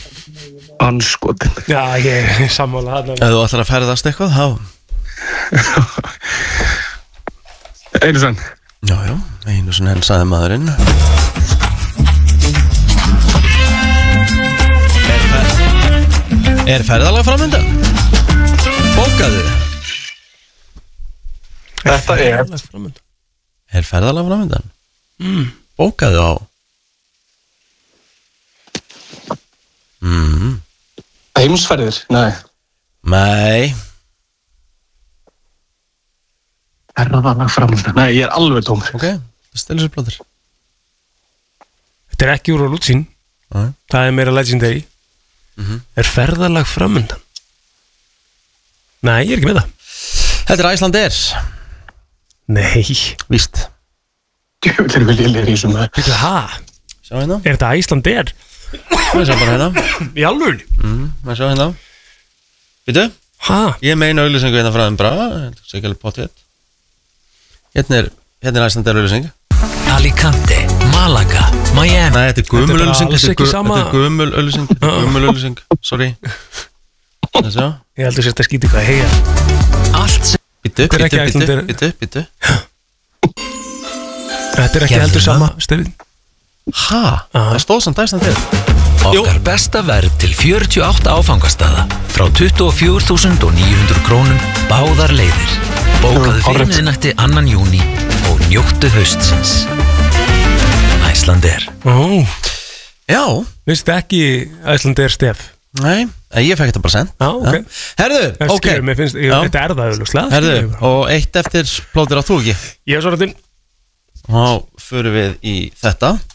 Anskotin. Já, ég sammála það. Ef þú ætlar að ferðast eitthvað, þá Einu sann. Já, einu sinni henn sagði maðurinn. Er ferðalag framöndan? Bókaðu þið? Þetta Er ferðalag framöndan? Bókaðu á Heimsferðir? Nei. Ferðalag framöndan? Nei, ég er alveg tómur. Ok, það stelur sér plóður. Þetta er ekki úr á lútsín. Það er meira legendary. Er ferðalag framöndan? Nei, ég er ekki með það. Þetta er Icelandair. Nei. Víst. Djöfull vil ég lera í þessum maður. Veitu, Sjá hérna. Er þetta Icelandair? Við sjá bara hérna. Í alvörunni? Við sjá hérna. Vítu? Ég meina auglýsingu hérna frá þeim bara. Þetta er sikkert potið. Hérna er Icelandair auglýsing. Alicante, Malaga, Miami. Nei, þetta er gömul auglýsing. Þetta er gömul auglýsing. Sorry. Þessu. Ég heldur sér þetta skýti hvað heyja. Allt sem Býtu. Þetta er ekki heldur sama stefin. Það stóð samt Icelandair. Okkar besta verð til 48 áfangastaða frá 24.900 krónum báðar leiðir. Bókaðu fyrir miðnætti 2. júní og njóttu haustsins. Icelandair. Já. Vistu ekki Icelandair stef? Nei, ég fekk þetta bara sent. Ok. Herðu, ok. Þetta er það auðvitað. Herðu, og eitt eftir plóðir á þú ekki? Ég er svo rættin. Þá förum við í þetta.